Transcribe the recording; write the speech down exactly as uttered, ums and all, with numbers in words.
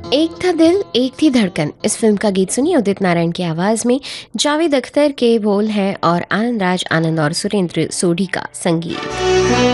एक था दिल एक थी धड़कन, इस फिल्म का गीत सुनिए उदित नारायण की आवाज में। जावेद अख्तर के बोल हैं और आनंद राज आनंद और सुरेंद्र सोढ़ी का संगीत।